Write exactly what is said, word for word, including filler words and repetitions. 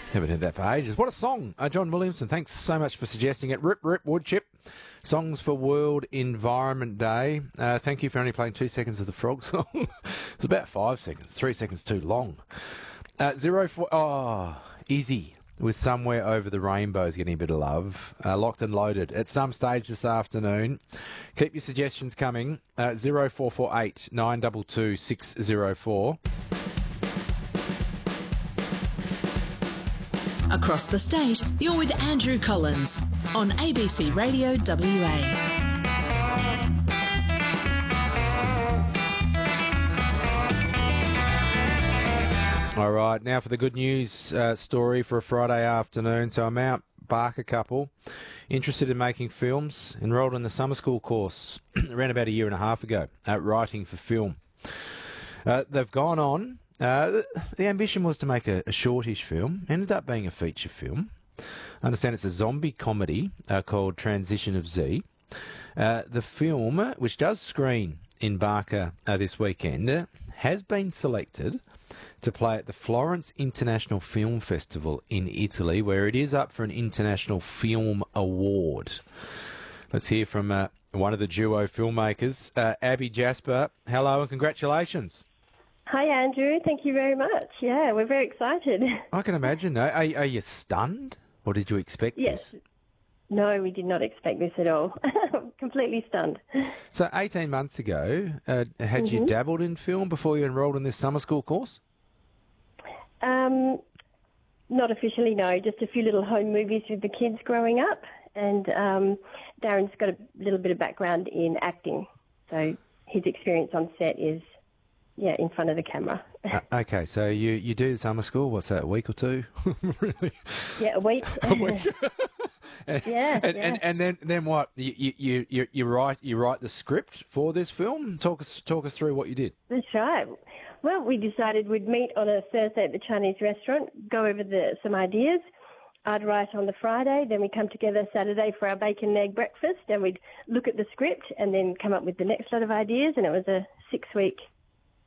Haven't heard that for ages. What a song. Uh, John Williamson, thanks so much for suggesting it. Rip, Rip, Woodchip. Songs for World Environment Day. Uh, thank you for only playing two seconds of the frog song. It's about five seconds. Three seconds too long. Uh, zero four... Oh, Izzy with Somewhere Over the Rainbow is getting a bit of love. Uh, locked and loaded at some stage this afternoon. Keep your suggestions coming. Uh, zero four four eight nine two two six zero four. Across the state, you're with Andrew Collins on A B C Radio W A. All right, now for the good news uh, story for a Friday afternoon. So a Mount Barker couple interested in making films, enrolled in the summer school course around about a year and a half ago at Writing for Film. Uh, they've gone on. Uh, the, the ambition was to make a, a shortish film. Ended up being a feature film. I understand it's a zombie comedy uh, called Transition of Z. Uh, the film, which does screen in Barker uh, this weekend, uh, has been selected to play at the Florence International Film Festival in Italy, where it is up for an International Film Award. Let's hear from uh, one of the duo filmmakers, uh, Abby Jasper. Hello and congratulations. Hi, Andrew. Thank you very much. Yeah, we're very excited. I can imagine. Are, are you stunned, or did you expect yes. this? No, we did not expect this at all. Completely stunned. So eighteen months ago, uh, had mm-hmm. you dabbled in film before you enrolled in this summer school course? Um, not officially, no. Just a few little home movies with the kids growing up. And um, Darren's got a little bit of background in acting. So his experience on set is... yeah, in front of the camera. uh, okay, so you, you do summer school, what's that, a week or two? Really? Yeah, a week. a week. and, yeah, and, yeah. and and then then what? You you you you write you write the script for this film? Talk us talk us through what you did. That's right. Well, we decided we'd meet on a Thursday at the Chinese restaurant, go over the some ideas. I'd write on the Friday, then we'd come together Saturday for our bacon and egg breakfast, and we'd look at the script and then come up with the next lot of ideas, and it was a six-week